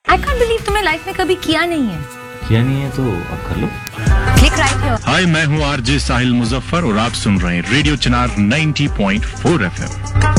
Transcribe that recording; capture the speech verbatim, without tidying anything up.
I can't believe तुमने life में कभी किया नहीं है। किया नहीं है तो अब कर लो। Click right here. हाय, मैं हूँ आरजे साहिल मुजफ्फर और आप सुन रहे हैं रेडियो चिनार नब्बे पॉइंट चार एफएम।